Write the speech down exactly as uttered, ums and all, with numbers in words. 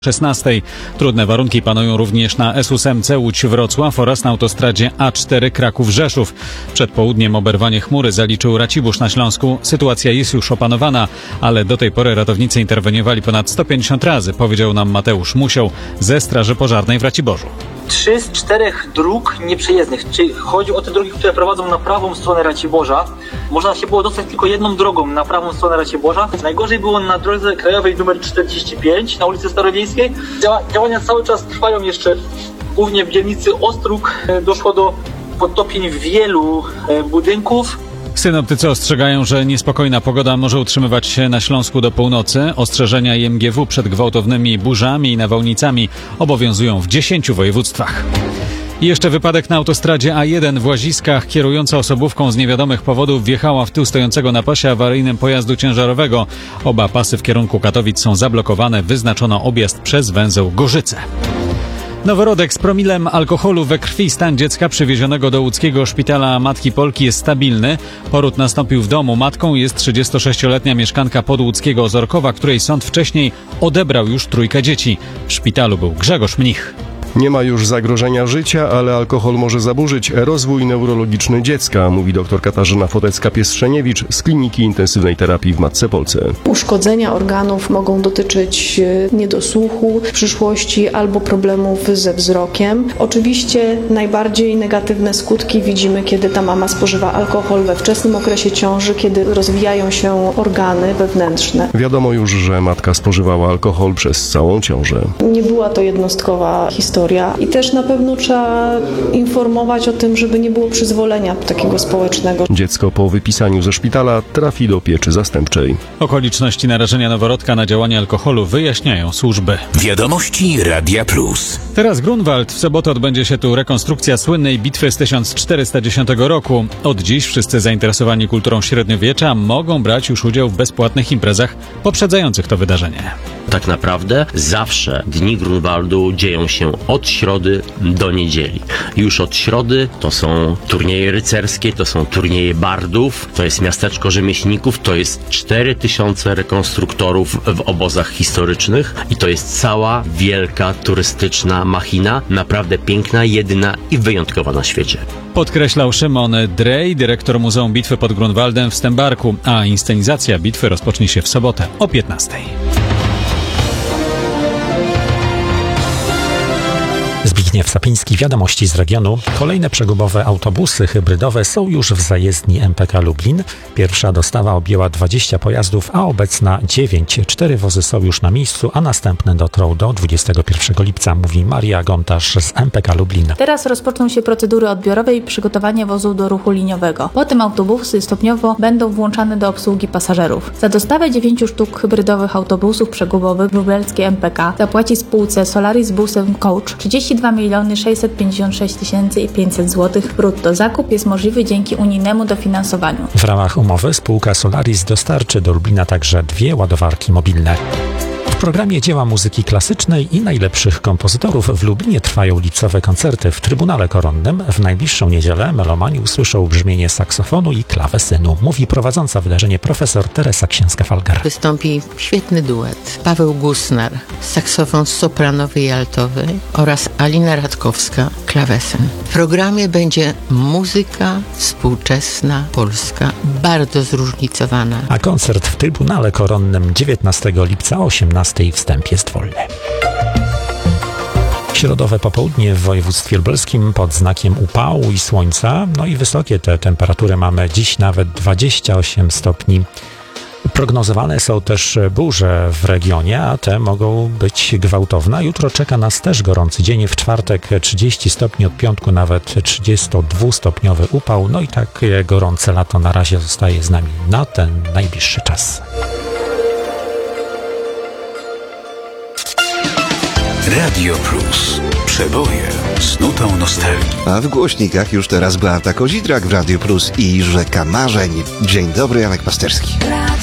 szesnastej. Trudne warunki panują również na S osiem Łódź-Wrocław oraz na autostradzie A cztery Kraków-Rzeszów. Przed południem oberwanie chmury zaliczył Racibórz na Śląsku. Sytuacja jest już opanowana, ale do tej pory ratownicy interweniowali ponad sto pięćdziesiąt razy, powiedział nam Mateusz Musioł ze Straży Pożarnej w Raciborzu. Trzy z czterech dróg nieprzejezdnych, czyli chodzi o te drogi, które prowadzą na prawą stronę Raciborza. Można się było dostać tylko jedną drogą na prawą stronę Raciborza. Najgorzej było na drodze krajowej numer czterdzieści pięć na ulicy Starowiejskiej. Działania cały czas trwają jeszcze, głównie w dzielnicy Ostróg. Doszło do podtopień wielu budynków. Synoptycy ostrzegają, że niespokojna pogoda może utrzymywać się na Śląsku do północy. Ostrzeżenia I M G W przed gwałtownymi burzami i nawałnicami obowiązują w dziesięciu województwach. I jeszcze wypadek na autostradzie A jeden w Łaziskach. Kierująca osobówką z niewiadomych powodów wjechała w tył stojącego na pasie awaryjnym pojazdu ciężarowego. Oba pasy w kierunku Katowic są zablokowane. Wyznaczono objazd przez węzeł Gorzyce. Noworodek z promilem alkoholu we krwi. Stan dziecka przywiezionego do łódzkiego szpitala Matki Polki jest stabilny. Poród nastąpił w domu. Matką jest trzydziestosześcioletnia mieszkanka podłódzkiego Ozorkowa, której sąd wcześniej odebrał już trójkę dzieci. W szpitalu był Grzegorz Mnich. Nie ma już zagrożenia życia, ale alkohol może zaburzyć rozwój neurologiczny dziecka, mówi dr Katarzyna Fotecka-Piestrzeniewicz z Kliniki Intensywnej Terapii w Matce Polce. Uszkodzenia organów mogą dotyczyć niedosłuchu w przyszłości albo problemów ze wzrokiem. Oczywiście najbardziej negatywne skutki widzimy, kiedy ta mama spożywa alkohol we wczesnym okresie ciąży, kiedy rozwijają się organy wewnętrzne. Wiadomo już, że matka spożywała alkohol przez całą ciążę. Nie była to jednostkowa historia. I też na pewno trzeba informować o tym, żeby nie było przyzwolenia takiego społecznego. Dziecko po wypisaniu ze szpitala trafi do pieczy zastępczej. Okoliczności narażenia noworodka na działanie alkoholu wyjaśniają służby. Wiadomości Radia Plus. Teraz Grunwald. W sobotę odbędzie się tu rekonstrukcja słynnej bitwy z tysiąc czterysta dziesiątego roku. Od dziś wszyscy zainteresowani kulturą średniowiecza mogą brać już udział w bezpłatnych imprezach poprzedzających to wydarzenie. Tak naprawdę zawsze dni Grunwaldu dzieją się od środy do niedzieli. Już od środy to są turnieje rycerskie, to są turnieje bardów, to jest miasteczko rzemieślników, to jest cztery tysiące rekonstruktorów w obozach historycznych i to jest cała wielka turystyczna machina, naprawdę piękna, jedyna i wyjątkowa na świecie. Podkreślał Szymon Drej, dyrektor Muzeum Bitwy pod Grunwaldem w Stębarku, a inscenizacja bitwy rozpocznie się w sobotę o piętnastej. Zbigniew Sapiński, Wiadomości z regionu. Kolejne przegubowe autobusy hybrydowe są już w zajezdni M P K Lublin. Pierwsza dostawa objęła dwadzieścia pojazdów, a obecna dziewięć. Cztery wozy są już na miejscu, a następne dotrą do dwudziestego pierwszego lipca, mówi Maria Gontarz z M P K Lublin. Teraz rozpoczną się procedury odbiorowe i przygotowanie wozu do ruchu liniowego. Potem autobusy stopniowo będą włączane do obsługi pasażerów. Za dostawę dziewięciu sztuk hybrydowych autobusów przegubowych lubelskie M P K zapłaci spółce Solaris Busem Coach trzydzieści dwa miliony sześćset pięćdziesiąt sześć tysięcy pięćset złotych brutto. Zakup jest możliwy dzięki unijnemu dofinansowaniu. W ramach umowy spółka Solaris dostarczy do Lublina także dwie ładowarki mobilne. W programie dzieła muzyki klasycznej i najlepszych kompozytorów w Lublinie trwają lipcowe koncerty w Trybunale Koronnym. W najbliższą niedzielę melomani usłyszą brzmienie saksofonu i klawesynu, mówi prowadząca wydarzenie profesor Teresa Księska-Falgar. Wystąpi świetny duet. Paweł Gusnar, saksofon sopranowy i altowy oraz Alina Radkowska, klawesyn. W programie będzie muzyka współczesna, polska, bardzo zróżnicowana. A koncert w Trybunale Koronnym dziewiętnastego lipca o osiemnastej. Wstęp jest wolny. Środowe popołudnie w województwie lubelskim pod znakiem upału i słońca. No i wysokie te temperatury mamy dziś, nawet dwadzieścia osiem stopni. Prognozowane są też burze w regionie, a te mogą być gwałtowne. Jutro czeka nas też gorący dzień. W czwartek trzydzieści stopni, od piątku nawet trzydziestodwustopniowy upał. No i takie gorące lato na razie zostaje z nami na ten najbliższy czas. Radio Plus. Przeboje z nutą nostalgii. A w głośnikach już teraz Beata Kozidrak w Radio Plus i Rzeka Marzeń. Dzień dobry, Janek Pasterski.